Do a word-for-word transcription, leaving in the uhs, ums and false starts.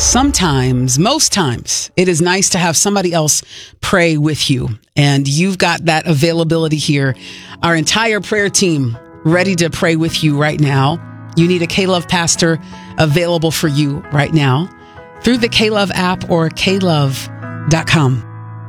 Sometimes, most times, it is nice to have somebody else pray with you. And you've got that availability here. Our entire prayer team ready to pray with you right now. You need a K-Love pastor available for you right now through the K-Love app or K love dot com.